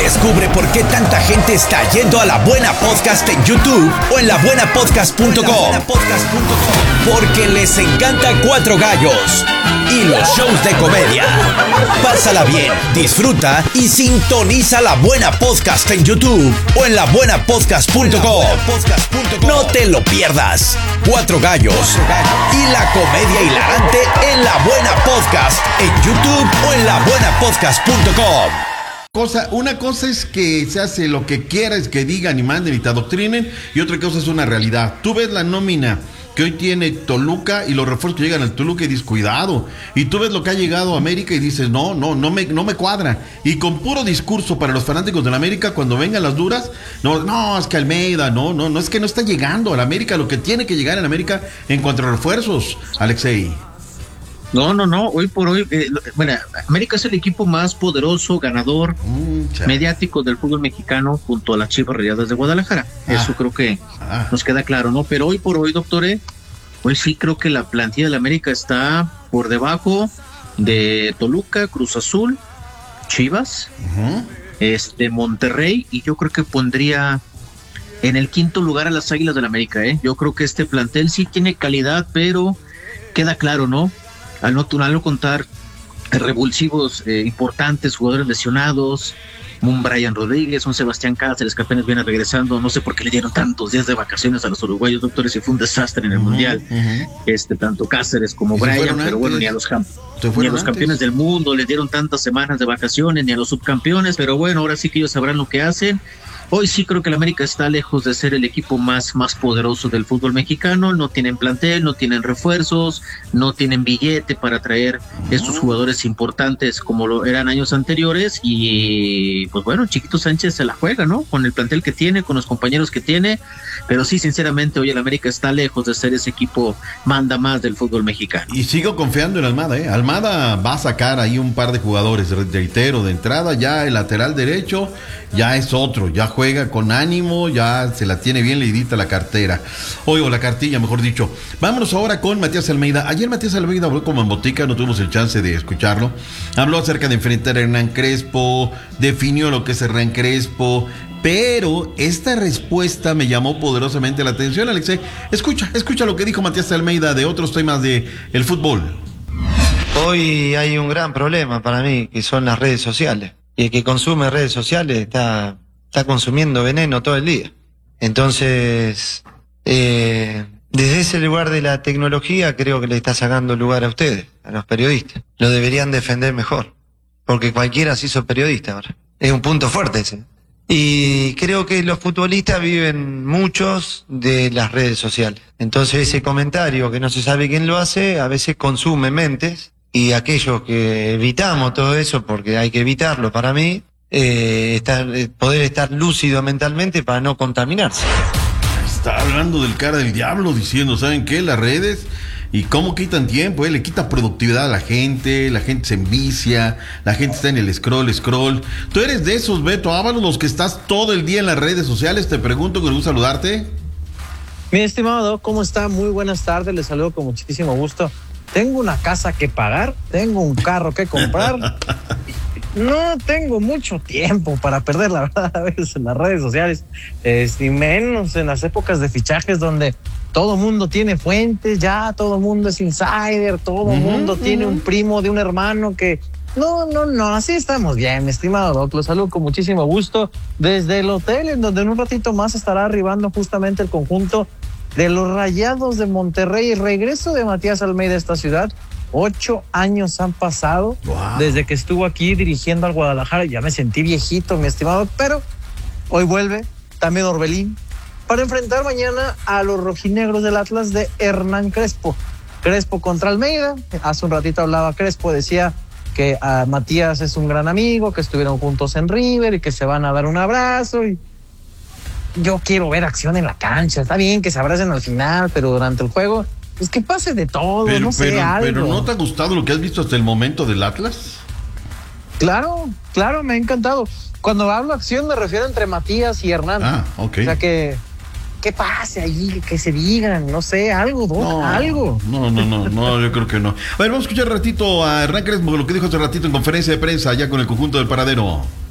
Descubre por qué tanta gente está yendo a La Buena Podcast en YouTube o en labuenapodcast.com. Porque les encanta Cuatro Gallos y los shows de comedia. Pásala bien, disfruta y sintoniza La Buena Podcast en YouTube o en labuenapodcast.com. No te lo pierdas. Cuatro Gallos y la comedia hilarante en La Buena Podcast en YouTube o en labuenapodcast.com. Una cosa es que se hace lo que quieras que digan y manden y te adoctrinen, y otra cosa es una realidad. Tú ves la nómina que hoy tiene Toluca y los refuerzos que llegan al Toluca y dices, cuidado. Y tú ves lo que ha llegado a América y dices, no me cuadra. Y con puro discurso para los fanáticos de la América, cuando vengan las duras, no, es que Almeida, no, es que no está llegando a la América lo que tiene que llegar en América en cuanto a refuerzos, Alexei. No, hoy por hoy, América es el equipo más poderoso, ganador, mediático del fútbol mexicano junto a las Chivas Rayadas de Guadalajara. Eso creo que nos queda claro, ¿no? Pero hoy por hoy, doctor, hoy sí creo que la plantilla de la América está por debajo de Toluca, Cruz Azul, Chivas, Monterrey, y yo creo que pondría en el quinto lugar a las Águilas de la América, Yo creo que este plantel sí tiene calidad, pero queda claro, ¿no? Al no contar revulsivos importantes, jugadores lesionados, un Brian Rodríguez, un Sebastián Cáceres que apenas viene regresando, no sé por qué le dieron tantos días de vacaciones a los uruguayos, doctores, y fue un desastre en el Mundial, tanto Cáceres como Brian, pero bueno, ni a los campeones del mundo les dieron tantas semanas de vacaciones, ni a los subcampeones, pero bueno, ahora sí que ellos sabrán lo que hacen. Hoy sí creo que el América está lejos de ser el equipo más poderoso del fútbol mexicano. No tienen plantel, no tienen refuerzos, no tienen billete para traer estos jugadores importantes como lo eran años anteriores. Y pues bueno, Chiquito Sánchez se la juega, ¿no? Con el plantel que tiene, con los compañeros que tiene. Pero sí, sinceramente, hoy el América está lejos de ser ese equipo manda más del fútbol mexicano. Y sigo confiando en Almada, Almada va a sacar ahí un par de jugadores, reitero, de entrada. Ya el lateral derecho ya es otro, ya juega con ánimo, ya se la tiene bien leidita la cartera. O la cartilla, mejor dicho. Vámonos ahora con Matías Almeida. Ayer Matías Almeida habló como en botica, no tuvimos el chance de escucharlo. Habló acerca de enfrentar a Hernán Crespo, definió lo que es Hernán Crespo, pero esta respuesta me llamó poderosamente la atención, Alexei. Escucha lo que dijo Matías Almeida de otros temas de el fútbol. Hoy hay un gran problema para mí, que son las redes sociales. Y el que consume redes sociales está consumiendo veneno todo el día. Entonces, desde ese lugar de la tecnología, creo que le está sacando lugar a ustedes, a los periodistas. Lo deberían defender mejor, porque cualquiera se hizo periodista ahora. Es un punto fuerte ese. Y creo que los futbolistas viven muchos de las redes sociales. Entonces ese comentario que no se sabe quién lo hace, a veces consume mentes, y aquellos que evitamos todo eso, porque hay que evitarlo para mí, poder estar lúcido mentalmente para no contaminarse. Está hablando del cara del diablo, diciendo, ¿saben qué? Las redes, y cómo quitan tiempo, le quita productividad a la gente se envicia, la gente está en el scroll. ¿Tú eres de esos, Beto Ábalos, los que estás todo el día en las redes sociales? Te pregunto, con gusto saludarte. Mi estimado Doc, ¿cómo está? Muy buenas tardes, les saludo con muchísimo gusto. Tengo una casa que pagar, tengo un carro que comprar. No tengo mucho tiempo para perder, la verdad, a veces en las redes sociales, ni menos en las épocas de fichajes donde todo mundo tiene fuentes, ya todo mundo es insider, todo mundo tiene un primo de un hermano que... No, así estamos bien, mi estimado Doc, lo saludo con muchísimo gusto desde el hotel, en donde en un ratito más estará arribando justamente el conjunto de los Rayados de Monterrey. Regreso de Matías Almeida a esta ciudad. 8 años han pasado desde que estuvo aquí dirigiendo al Guadalajara. Ya me sentí viejito, mi estimado, pero hoy vuelve también Orbelín para enfrentar mañana a los rojinegros del Atlas de Hernán Crespo. Crespo contra Almeida. Hace un ratito hablaba Crespo, decía que Matías es un gran amigo, que estuvieron juntos en River y que se van a dar un abrazo. Y yo quiero ver acción en la cancha. Está bien que se abracen al final, pero durante el juego, pues que pase de todo, algo. Pero ¿no te ha gustado lo que has visto hasta el momento del Atlas? Claro, me ha encantado. Cuando hablo acción me refiero entre Matías y Hernán. Ok. O sea que pase allí, que se digan, no sé, algo, algo. No, yo creo que no. A ver, vamos a escuchar un ratito a Hernán Crespo, lo que dijo hace ratito en conferencia de prensa allá con el conjunto del Paradero.